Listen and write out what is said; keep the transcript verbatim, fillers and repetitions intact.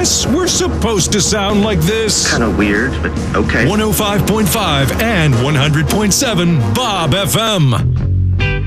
guess we're supposed to sound like this. Kind of weird, but okay. one oh five point five and one hundred point seven Bob F M.